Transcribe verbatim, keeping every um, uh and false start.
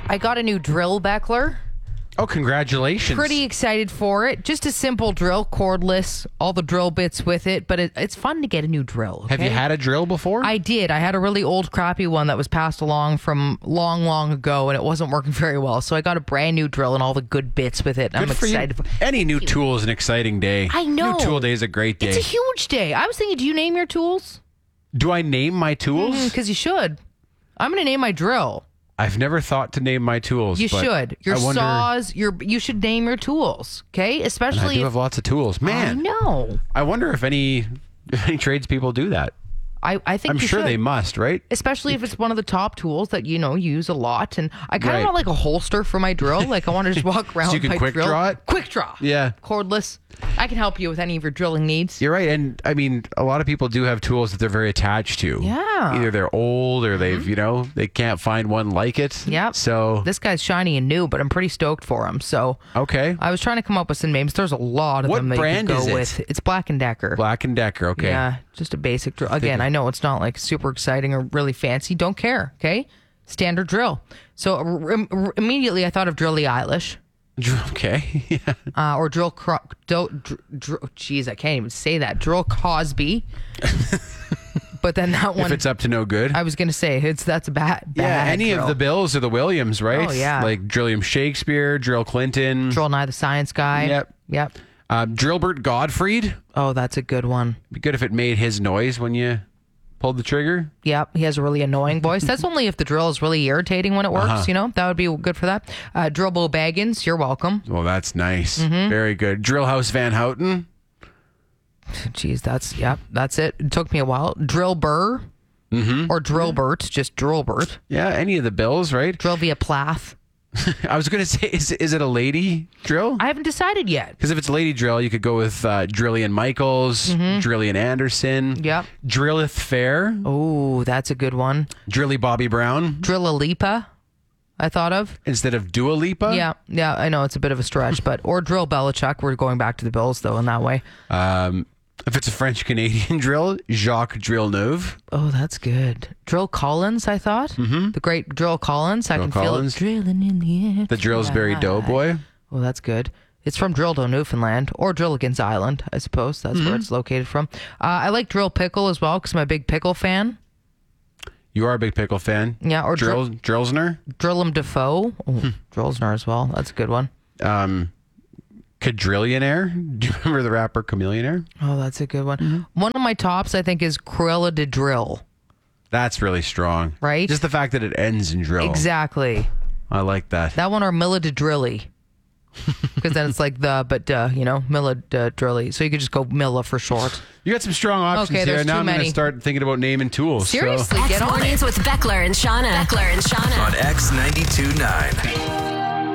I got a new drill, Beckler. Oh, congratulations. Pretty excited for it. Just a simple drill, cordless, all the drill bits with it, but it, it's fun to get a new drill. Okay? Have you had a drill before? I did. I had a really old, crappy one that was passed along from long, long ago, and it wasn't working very well. So I got a brand new drill and all the good bits with it. Good I'm for excited. You. For Any new tool is an exciting day. I know. New tool day is a great day. It's a huge day. I was thinking, do you name your tools? Do I name my tools? Because mm, you should. I'm going to name my drill. I've never thought to name my tools. You but should. Your I wonder, saws, your you should name your tools, okay? Especially and I do if, have lots of tools. Man, I know. I wonder if any if any tradespeople do that. I, I think I'm you sure should. they must, right? Especially if it's one of the top tools that, you know, you use a lot. And I kind of Right. want like a holster for my drill. Like I want to just walk around So you with can my quick drill. draw it? Quick draw. Yeah. Cordless. I can help you with any of your drilling needs. You're right. And I mean, a lot of people do have tools that they're very attached to. Yeah. Either they're old or they've, you know, they can't find one like it. Yep. So, This guy's shiny and new, but I'm pretty stoked for him. So okay. I was trying to come up with some names. There's a lot of What them that brand you could is go it? with. It's Black and Decker. Black and Decker. Okay. Yeah, just a basic drill. Again, I know it's not like super exciting or really fancy. Don't care, okay? Standard drill. So r- r- immediately I thought of Drillie Eilish. Okay. Yeah. Uh, or Drill Cro- do, dr- dr- Jeez, I can't even say that. Drill Cosby. But then that one, If it's up to no good. I was going to say, it's that's a bad, bad yeah, any drill. of the Bills or the Williams, right? Oh, yeah. Like Drilliam Shakespeare, Drill Clinton, Drill Nye the Science Guy. Yep. Yep. uh, Drillbert Gottfried. Oh, that's a good one. Be good if it made his noise when you pulled the trigger. Yep, he has a really annoying voice. That's only if the drill is really irritating when it works, Uh-huh. you know? That would be good for that. Uh, Drillbo Baggins, you're welcome. Well, that's nice. Mm-hmm. Very good. Drillhouse Van Houten. Jeez, that's, yep, that's it. It took me a while. Drill Burr Mm-hmm. or Drillbert, just Drillbert. Yeah, any of the Bills, right? Drill via Plath. I was going to say, is, is it a lady drill? I haven't decided yet. Because if it's lady drill, you could go with uh, Drillian Michaels, Drillian Anderson, Mm-hmm. Yep. Drillith Fair, Oh, that's a good one. Drilly Bobby Brown Drillalipa, I thought of. instead of Dua Lipa. Yeah, yeah, I know it's a bit of a stretch, but or Drill Belichick. We're going back to the Bills though in that way. Um, if it's a French Canadian drill, Jacques Drillneuve. Oh, that's good. Drill Collins, I thought. Mm-hmm. The great Drill Collins. I Drill can Collins. feel it drilling in the air. The Drillsbury Doughboy. Oh, that's good. It's from Drildo, Newfoundland, or Drilligans Island, I suppose. That's Mm-hmm. where it's located from. Uh, I like Drill Pickle as well because I'm a big pickle fan. You are a big pickle fan. Yeah, or Drill, Drillsner. Drillum Defoe. Oh, Hmm. Drillsner as well. That's a good one. Um, Quadrillionaire. Do you remember the rapper Chameleonaire? Oh, that's a good one. Mm-hmm. One of my tops, I think, is Cruella de Drill. That's really strong. Right? Just the fact that it ends in drill. Exactly. I like that. That one or Milla de Drilly. Because then it's like the, but uh, you know, Milla de Drilly. So you could just go Milla for short. You got some strong options Okay, here. there's Now too I'm going to many. start thinking about naming tools. So. Seriously, get X on it. Mornings with Beckler and Shauna. Beckler and Shauna. On X ninety-two point nine.